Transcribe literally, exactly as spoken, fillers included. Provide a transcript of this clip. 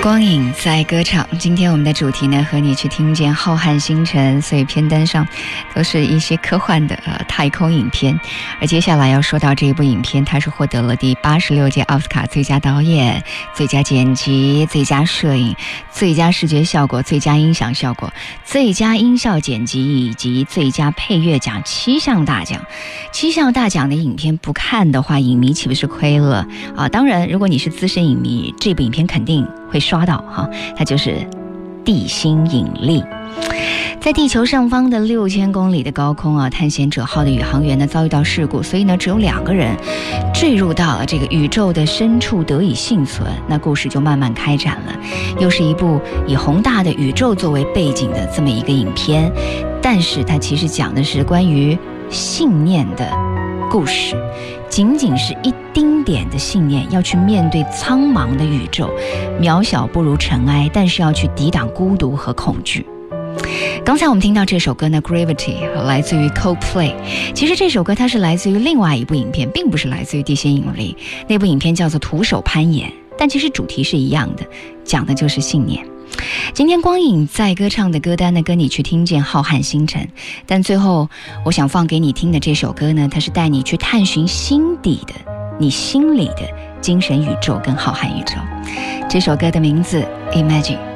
光影在歌唱，今天我们的主题呢，和你去听见浩瀚星辰，所以片单上都是一些科幻的、呃、太空影片。而接下来要说到这一部影片，它是获得了第八十六届奥斯卡最佳导演、最佳剪辑、最佳摄影、最佳视觉效果、最佳音响效果、最佳音效剪辑以及最佳配乐奖七项大奖。七项大奖的影片不看的话，影迷岂不是亏了啊？当然，如果你是资深影迷，这部影片肯定会刷到哈，它就是地心引力。在地球上方的六千公里的高空啊，探险者号的宇航员呢遭遇到事故，所以呢只有两个人坠入到了这个宇宙的深处得以幸存。那故事就慢慢开展了，又是一部以宏大的宇宙作为背景的这么一个影片，但是它其实讲的是关于信念的故事，仅仅是一丁点的信念，要去面对苍茫的宇宙，渺小不如尘埃，但是要去抵挡孤独和恐惧。刚才我们听到这首歌呢 Gravity 来自于 Coldplay， 其实这首歌它是来自于另外一部影片，并不是来自于地心引力，那部影片叫做徒手攀岩，但其实主题是一样的，讲的就是信念。今天光影在歌唱的歌单呢，跟你去听见浩瀚星辰，但最后我想放给你听的这首歌呢，它是带你去探寻心底的你心里的精神宇宙跟浩瀚宇宙。这首歌的名字 Imagine。